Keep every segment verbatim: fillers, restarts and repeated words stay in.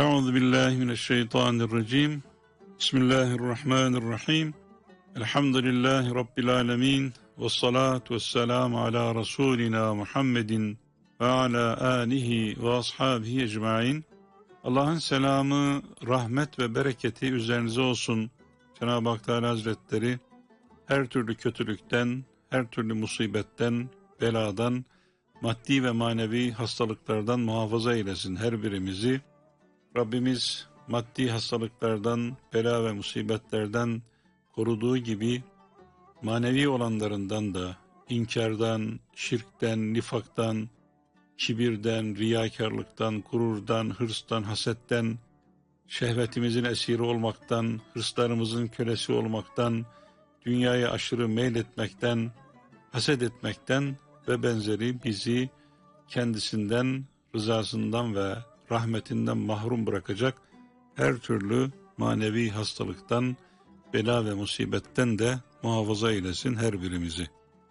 Euzu billahi mineşşeytanirracim. Bismillahirrahmanirrahim. Elhamdülillahi rabbil alamin. Ves salatu vesselamü ala rasulina Muhammedin ve ala alihi ve ashabihi ecmaîn. Allah'ın selamı, rahmet ve bereketi üzerinize olsun. Cenab-ı Hak Teala Hazretleri her türlü kötülükten, her türlü musibetten, beladan, maddi ve manevi hastalıklardan muhafaza eylesin her birimizi. Rabbimiz maddi hastalıklardan, bela ve musibetlerden koruduğu gibi manevi olanlarından da inkardan, şirkten, nifaktan, kibirden, riyakarlıktan, gururdan, hırstan, hasetten, şehvetimizin esiri olmaktan, hırslarımızın kölesi olmaktan, dünyaya aşırı meyletmekten, haset etmekten ve benzeri bizi kendisinden, rızasından ve rahmetinden mahrum bırakacak her türlü manevi hastalıktan, bela ve musibetten de muhafaza eylesin her birimizi.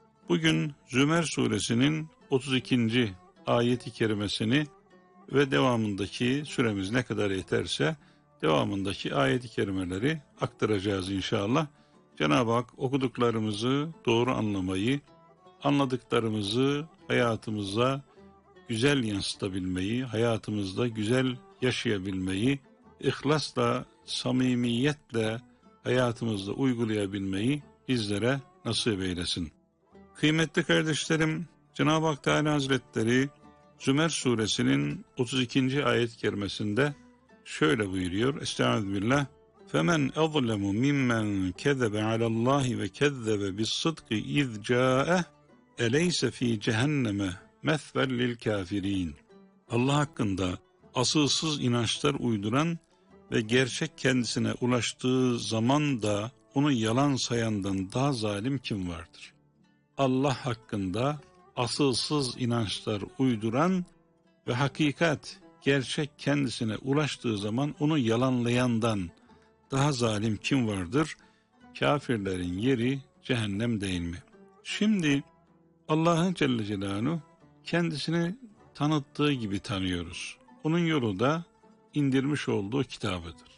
Bugün Zümer suresinin otuz ikinci ayeti kerimesini ve devamındaki süremiz ne kadar yeterse devamındaki ayeti kerimeleri aktaracağız inşallah. Cenab-ı Hak okuduklarımızı doğru anlamayı, anladıklarımızı hayatımıza güzel yansıtabilmeyi, hayatımızda güzel yaşayabilmeyi, ihlasla, samimiyetle hayatımızda uygulayabilmeyi bizlere nasip eylesin. Kıymetli kardeşlerim, Cenab-ı Hak Teala Hazretleri Zümer suresinin otuz ikinci ayet kerimesinde şöyle buyuruyor. Estağfirullah. فَمَنْ اَظْلَمُ مِمَّنْ كَذَبَ عَلَى اللّٰهِ وَكَذَّبَ بِالصِّدْقِ اِذْ جَاءَهُ اَلَيْسَ ف۪ي جَهَنَّمَ مَثْوًا لِلْكَافِر۪ينَ. Allah hakkında asılsız inançlar uyduran ve gerçek kendisine ulaştığı zaman da onu yalan sayandan daha zalim kim vardır? Allah hakkında asılsız inançlar uyduran ve hakikat, gerçek kendisine ulaştığı zaman onu yalanlayandan daha zalim kim vardır? Kafirlerin yeri cehennem değil mi? Şimdi Allah'ın Celle Celaluhu kendisini tanıttığı gibi tanıyoruz. Onun yolu da indirmiş olduğu kitabıdır.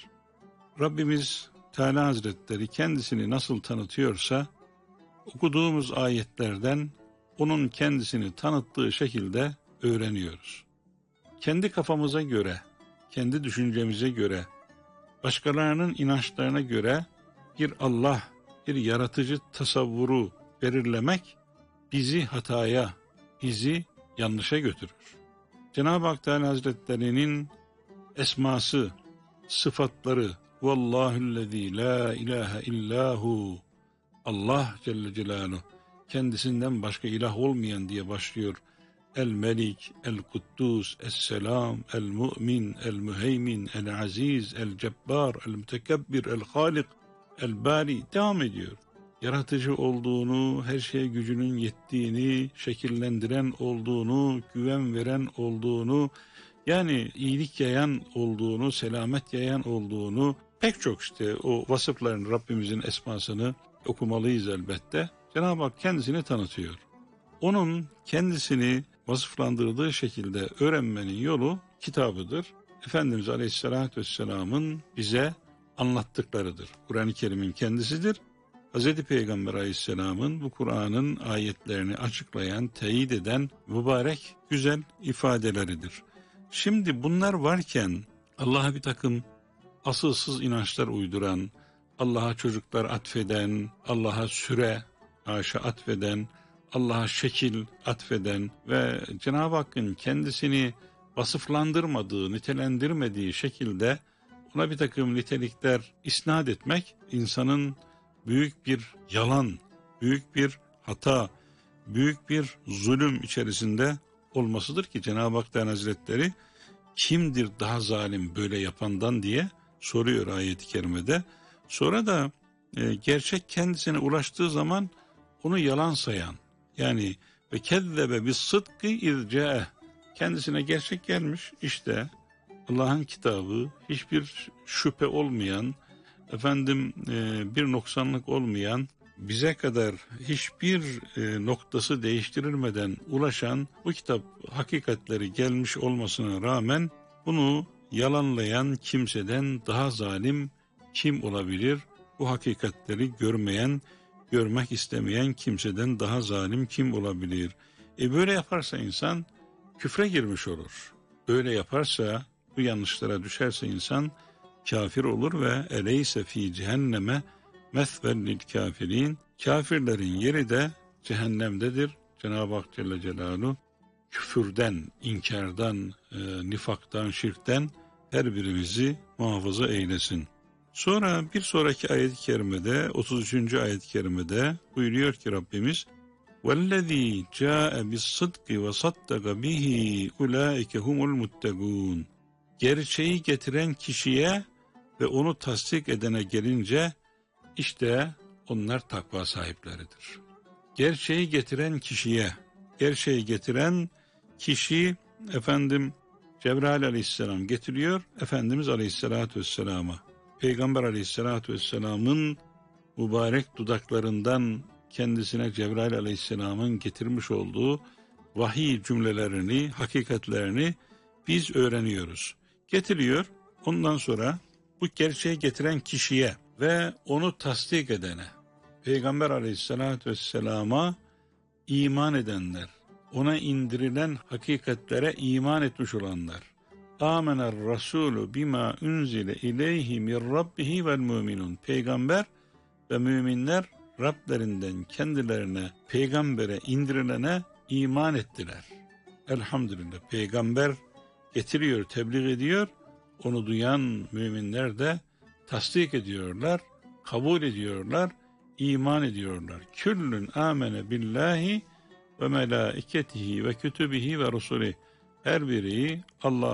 Rabbimiz Teala Hazretleri kendisini nasıl tanıtıyorsa okuduğumuz ayetlerden onun kendisini tanıttığı şekilde öğreniyoruz. Kendi kafamıza göre, kendi düşüncemize göre, başkalarının inançlarına göre bir Allah, bir yaratıcı tasavvuru belirlemek bizi hataya, bizi yanlışa götürür. Cenab-ı Hak Teala Hazretleri'nin esması, sıfatları, Vallahüllezî la ilahe illahu, Allah Celle Celaluhu, kendisinden başka ilah olmayan diye başlıyor. El-Melik, El-Kuddus, Es-Selam, El-Mu'min, El-Müheymin, El-Aziz, El-Cebbar, El-Mütekebbir, El-Halik, El-Bari devam ediyor. Yaratıcı olduğunu, her şeye gücünün yettiğini, şekillendiren olduğunu, güven veren olduğunu, yani iyilik yayan olduğunu, selamet yayan olduğunu, pek çok işte o vasıfların Rabbimizin esmasını okumalıyız elbette. Cenab-ı Hak kendisini tanıtıyor. Onun kendisini vasıflandırdığı şekilde öğrenmenin yolu kitabıdır. Efendimiz Aleyhisselatü Vesselam'ın bize anlattıklarıdır. Kur'an-ı Kerim'in kendisidir. Hz. Peygamber Aleyhisselam'ın bu Kur'an'ın ayetlerini açıklayan, teyit eden mübarek, güzel ifadeleridir. Şimdi bunlar varken Allah'a bir takım asılsız inançlar uyduran, Allah'a çocuklar atfeden, Allah'a süre, haşa atfeden, Allah'a şekil atfeden ve Cenab-ı Hakk'ın kendisini vasıflandırmadığı, nitelendirmediği şekilde ona bir takım nitelikler isnat etmek insanın büyük bir yalan, büyük bir hata, büyük bir zulüm içerisinde olmasıdır ki Cenab-ı Hak Hazretleri kimdir daha zalim böyle yapandan diye soruyor ayet-i kerimede. Sonra da e, gerçek kendisine ulaştığı zaman onu yalan sayan, yani ve kezzebe bis sıdkı izca'eh, kendisine gerçek gelmiş, işte Allah'ın kitabı, hiçbir şüphe olmayan, efendim e, bir noksanlık olmayan, bize kadar hiçbir e, noktası değiştirilmeden ulaşan bu kitap hakikatleri gelmiş olmasına rağmen bunu yalanlayan kimseden daha zalim kim olabilir? Bu hakikatleri görmeyen, görmek istemeyen kimseden daha zalim kim olabilir? E böyle yaparsa insan küfre girmiş olur. Böyle yaparsa, bu yanlışlara düşerse insan kafir olur ve eleyse fi cehenneme mesvel lil kafirin. Kafirlerin yeri de cehennemdedir. Cenab-ı Hak Celle Celaluhu küfürden, inkardan, e, nifaktan, şirkten her birimizi muhafaza eylesin. Sonra bir sonraki ayet-i kerimede, otuz üçüncü ayet-i kerimede buyuruyor ki Rabbimiz وَالَّذ۪ي جَاءَ بِالصِّدْقِ وَصَدَّقَ بِهِ اُولَٰئِكَ هُمُ الْمُتَّقُونَ. Gerçeği getiren kişiye ve onu tasdik edene gelince işte onlar takva sahipleridir. Gerçeği getiren kişiye, gerçeği getiren kişi efendim Cebrail aleyhisselam getiriyor, Efendimiz aleyhisselatü vesselama. Peygamber aleyhisselatü vesselamın mübarek dudaklarından kendisine Cebrail aleyhisselamın getirmiş olduğu vahiy cümlelerini, hakikatlerini biz öğreniyoruz. Getiriyor, ondan sonra bu gerçeği getiren kişiye ve onu tasdik edene, Peygamber aleyhisselatü vesselama iman edenler, ona indirilen hakikatlere iman etmiş olanlar. Âmener rasûlü bimâ unzile ileyhi min rabbihi vel müminun. Peygamber ve müminler Rablerinden kendilerine, peygambere indirilene iman ettiler. Elhamdülillah. Peygamber getiriyor, tebliğ ediyor. Onu duyan müminler de tasdik ediyorlar, kabul ediyorlar, iman ediyorlar. Küllün amene billahi ve melaiketihi ve kütübihi ve rusulih. Her biri Allah